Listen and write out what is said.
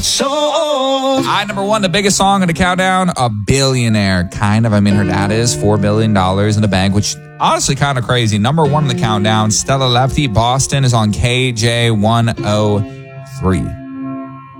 Number one, the biggest song in the countdown, A Billionaire. Kind of. I mean, her dad is $4 billion in the bank, which honestly kind of crazy. Number one in the countdown, Stella Lefty, Boston is on KJ103.